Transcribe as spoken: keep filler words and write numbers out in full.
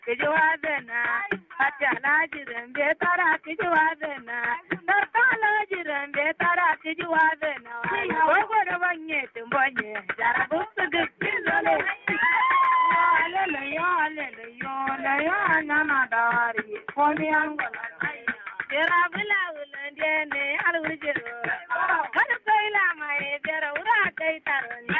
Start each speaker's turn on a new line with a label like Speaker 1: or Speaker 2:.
Speaker 1: kijiwadana atala jiran be tara kijiwadana nartala jiran be tara kijiwadana gogo da banye tumbanye jarabu gidile ale yo ale yo la yo na na dari komi angala jara bula